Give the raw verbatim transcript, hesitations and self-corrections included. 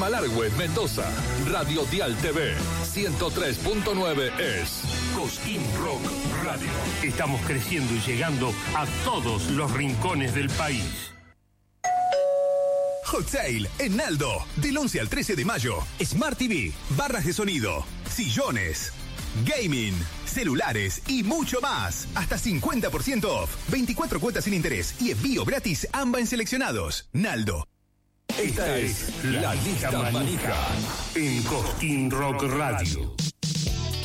Malargüe, Mendoza. Radio Dial T V ciento tres punto nueve es Cosquín Rock Radio. Estamos creciendo y llegando a todos los rincones del país. Hot Sale en Naldo, del once al trece de mayo. Smart T V, barras de sonido, sillones, gaming, celulares y mucho más. Hasta cincuenta por ciento off, veinticuatro cuotas sin interés y envío gratis A M B A en seleccionados. Naldo. Esta es la lista manija en Cosquín Rock Radio.